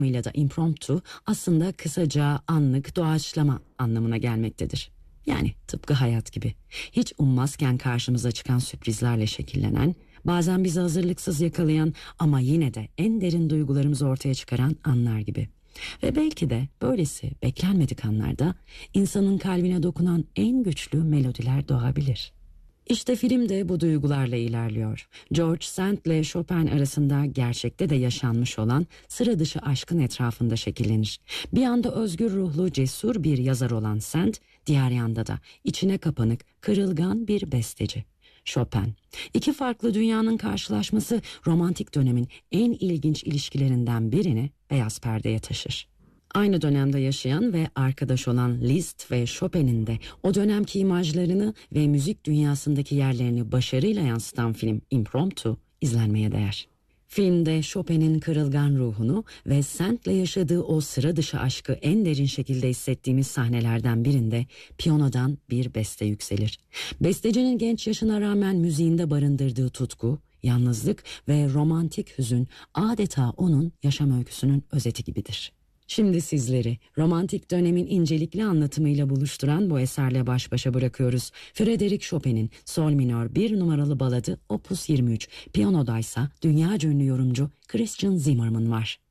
ile da impromptu aslında kısaca anlık doğaçlama anlamına gelmektedir. Yani tıpkı hayat gibi. Hiç ummazken karşımıza çıkan sürprizlerle şekillenen, bazen bizi hazırlıksız yakalayan ama yine de en derin duygularımızı ortaya çıkaran anlar gibi. Ve belki de böylesi beklenmedik anlarda insanın kalbine dokunan en güçlü melodiler doğabilir. İşte film de bu duygularla ilerliyor. George Sand ile Chopin arasında gerçekte de yaşanmış olan sıra dışı aşkın etrafında şekillenir. Bir yanda özgür ruhlu, cesur bir yazar olan Sand, diğer yanda da içine kapanık, kırılgan bir besteci. Chopin. İki farklı dünyanın karşılaşması romantik dönemin en ilginç ilişkilerinden birini beyaz perdeye taşır. Aynı dönemde yaşayan ve arkadaş olan Liszt ve Chopin'in de o dönemki imajlarını ve müzik dünyasındaki yerlerini başarıyla yansıtan film Impromptu izlenmeye değer. Filmde Chopin'in kırılgan ruhunu ve Sand'le yaşadığı o sıra dışı aşkı en derin şekilde hissettiğimiz sahnelerden birinde piyanodan bir beste yükselir. Bestecinin genç yaşına rağmen müziğinde barındırdığı tutku, yalnızlık ve romantik hüzün adeta onun yaşam öyküsünün özeti gibidir. Şimdi sizleri romantik dönemin incelikli anlatımıyla buluşturan bu eserle baş başa bırakıyoruz. Frédéric Chopin'in Sol minör 1 numaralı baladı Opus 23, piyanodaysa dünyaca ünlü yorumcu Christian Zimmerman var.